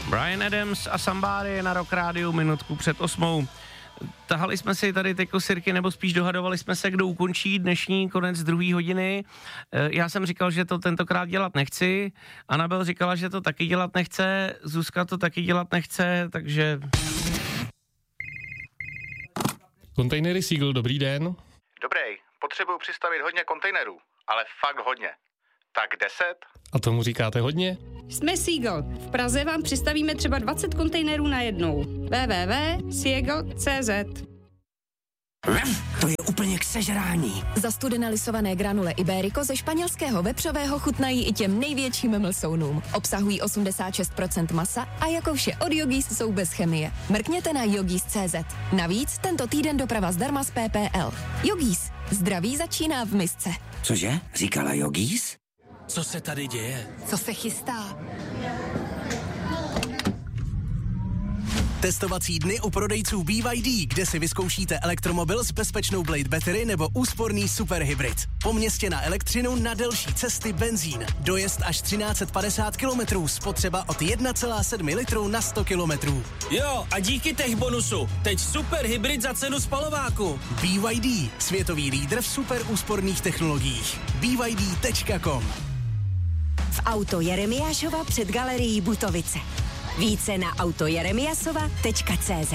Bryan Adams a Somebody na Rock Rádiu minutku před 8. Tahali jsme si tady teďko sirky, nebo spíš dohadovali jsme se, kdo ukončí dnešní konec 2. hodiny. Já jsem říkal, že to tentokrát dělat nechci. Anabel říkala, že to taky dělat nechce. Zuzka to taky dělat nechce, takže... Kontejnery Seagull, dobrý den. Dobrý, potřebuju přistavit hodně kontejnerů, ale fakt hodně. Tak 10? A tomu říkáte hodně? Jsme Seagull. V Praze vám přistavíme třeba 20 kontejnerů najednou. www.seagull.cz. To je úplně k sežrání. Zastudené lisované granule Iberico ze španělského vepřového chutnají i těm největším mlsounům. Obsahují 86% masa a jako vše od Yogis jsou bez chemie. Mrkněte na yogis.cz. Navíc tento týden doprava zdarma z PPL. Yogis. Zdraví začíná v misce. Cože? Říkala Yogis? Co se tady děje? Co se chystá? Testovací dny u prodejců BYD, kde si vyzkoušíte elektromobil s bezpečnou Blade Battery nebo úsporný superhybrid. Po městě na elektřinu, na delší cesty benzín. Dojezd až 1350 km, spotřeba od 1,7 litru na 100 km. Jo, a díky tech bonusu, teď superhybrid za cenu spalováku. BYD, světový lídr v super úsporných technologiích. BYD.com. V Auto Jeremiášova před galerií Butovice. Více na autojeremiasova.cz.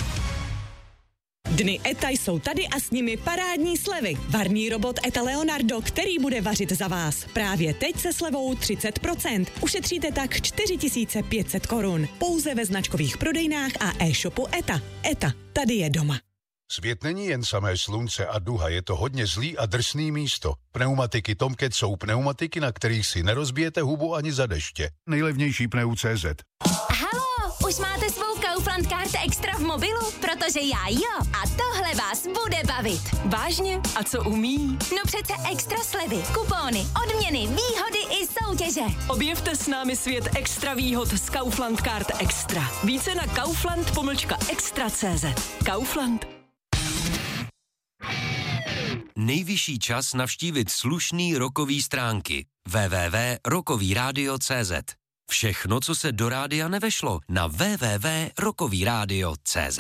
Dny ETA jsou tady a s nimi parádní slevy. Varný robot ETA Leonardo, který bude vařit za vás. Právě teď se slevou 30%. Ušetříte tak 4500 korun. Pouze ve značkových prodejnách a e-shopu ETA. ETA, tady je doma. Svět není jen samé slunce a duha, je to hodně zlý a drsný místo. Pneumatiky Tomcat jsou pneumatiky, na kterých si nerozbijete hubu ani za deště. Nejlevnější pneu.cz. Halo, už máte svou Kaufland Card Extra v mobilu? Protože já jo. A tohle vás bude bavit. Vážně? A co umí? No přece extra slevy, kupóny, odměny, výhody i soutěže. Objevte s námi svět extra výhod z Kaufland Card Extra. Více na kaufland.extra.cz. Kaufland. Nejvyšší čas navštívit slušný rockový stránky www.rockovyradio.cz. Všechno, co se do rádia nevešlo, na www.rockovyradio.cz.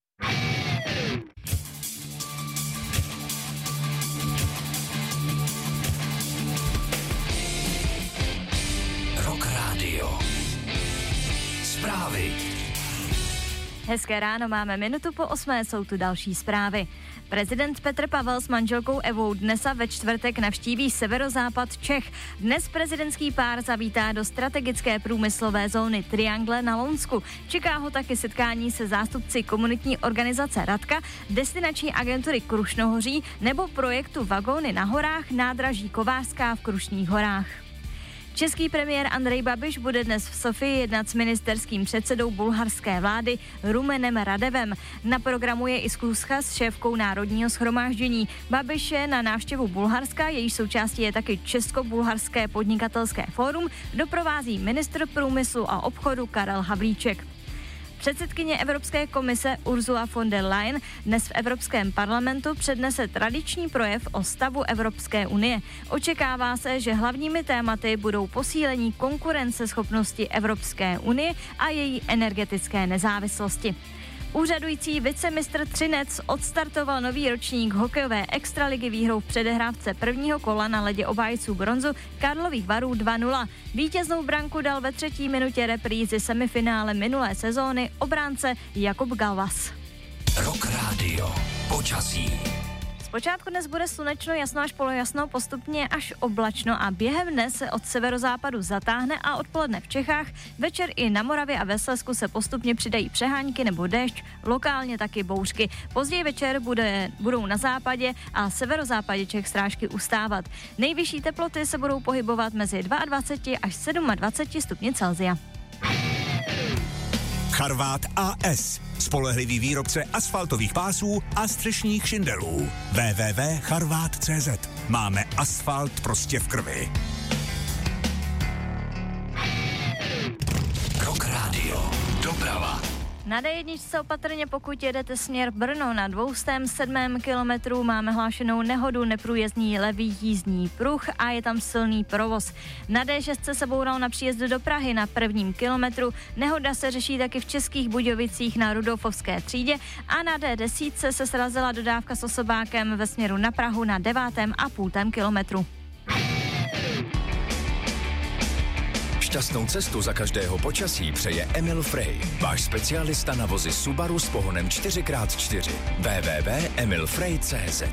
Rock Radio. Zprávy. Hezké ráno, máme minutu po 8, jsou tu další zprávy. Prezident Petr Pavel s manželkou Evou dnes a ve čtvrtek navštíví severozápad Čech. Dnes prezidentský pár zavítá do strategické průmyslové zóny Triangle na Lounsku. Čeká ho taky setkání se zástupci komunitní organizace Radka, destinační agentury Krušnohoří nebo projektu Vagóny na horách nádraží Kovářská v Krušných horách. Český premiér Andrej Babiš bude dnes v Sofii jednat s ministerským předsedou bulharské vlády Rumenem Radevem. Na programu je i schůzka s šéfkou Národního shromáždění. Babiš je na návštěvu Bulharska, jejíž součástí je taky Česko-bulharské podnikatelské fórum, doprovází ministr průmyslu a obchodu Karel Havlíček. Předsedkyně Evropské komise Ursula von der Leyen dnes v Evropském parlamentu přednese tradiční projev o stavu Evropské unie. Očekává se, že hlavními tématy budou posílení konkurenceschopnosti Evropské unie a její energetické nezávislosti. Úřadující vicemistr Třinec odstartoval nový ročník hokejové extraligy výhrou v předehrávce prvního kola na ledě obhájců bronzu Karlových Varů 2-0. Vítěznou branku dal ve 3. minutě reprízy semifinále minulé sezóny obránce Jakub Galvas. Rock Radio. Počasí. Zpočátku dnes bude slunečno, jasno až polojasno, postupně až oblačno a během dne se od severozápadu zatáhne a odpoledne v Čechách, večer i na Moravě a ve Slezsku se postupně přidají přehánky nebo déšť, lokálně taky bouřky. Později večer budou na západě a severozápadě Čech srážky ustávat. Nejvyšší teploty se budou pohybovat mezi 22 až 27 stupni Celsia. Charvát AS. Spolehlivý výrobce asfaltových pásů a střešních šindelů. www.charvát.cz. Máme asfalt prostě v krvi. Rock Radio. Doprava. Na D1 se opatrně, pokud jedete směr Brno, na 207. kilometru máme hlášenou nehodu, neprůjezdný levý jízdní pruh a je tam silný provoz. Na D6 se boural na příjezdu do Prahy na 1. kilometru, nehoda se řeší taky v Českých Budějovicích na Rudolfovské třídě a na D10 se srazila dodávka s osobákem ve směru na Prahu na 9,5 kilometru. Šťastnou cestu za každého počasí přeje Emil Frey, váš specialista na vozy Subaru s pohonem 4x4. www.emilfrey.cz.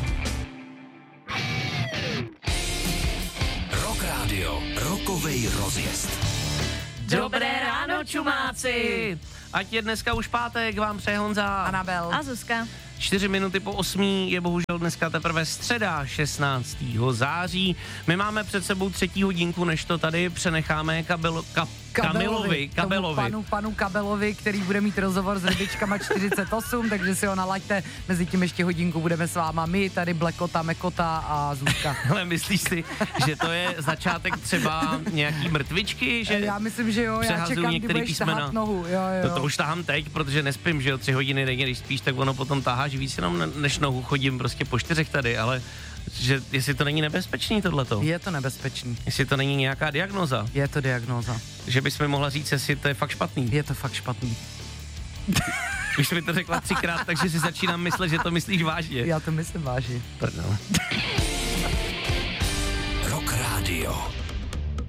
Rock Radio, rokovej rozjezd. Dobré ráno, čumáci! Ať je dneska už pátek, vám přeje Honza, Anabel a Zuzka. 4 minuty po 8 je bohužel dneska teprve středa 16. září. My máme před sebou 3. hodinku, než to tady přenecháme Kabelovi. Panu Kabelovi, který bude mít rozhovor s rybičkama 48, takže si ho nalaďte. Mezi tím ještě hodinku budeme s váma my, tady Blekota, Mekota a Zuzka. Ale myslíš si, že to je začátek třeba nějaký mrtvičky? Že já myslím, že jo, já čekám, kdy budeš tahat nohu. Jo. To už tahám teď, protože nespím, že jo, 3 hodiny denně, když spíš, tak ono potom taháš víc jenom než nohu, chodím prostě po 4 tady, ale že jestli to není nebezpečný tohleto. Je to nebezpečný. Jestli to není nějaká diagnóza. Je to diagnóza. Že bys mi mohla říct, jestli to je fakt špatný. Je to fakt špatný. Už mi to řekla 3krát, takže si začínám myslet, že to myslíš vážně. Já to myslím vážně. Prdele. Rock Radio.